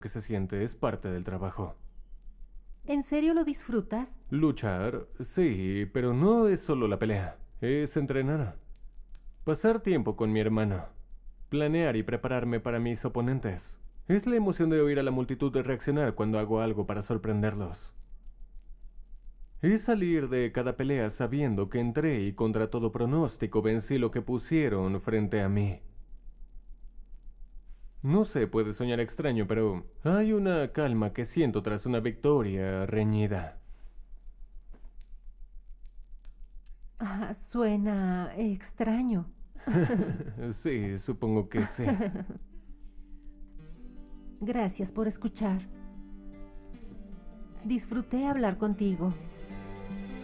que se siente es parte del trabajo. ¿En serio lo disfrutas? Luchar, sí, pero no es solo la pelea, es entrenar. Pasar tiempo con mi hermano. Planear y prepararme para mis oponentes. Es la emoción de oír a la multitud de reaccionar cuando hago algo para sorprenderlos. Es salir de cada pelea sabiendo que entré y contra todo pronóstico vencí lo que pusieron frente a mí. No sé, puede soñar extraño, pero hay una calma que siento tras una victoria reñida. Suena extraño. Sí, supongo que sí. Gracias por escuchar. Disfruté hablar contigo.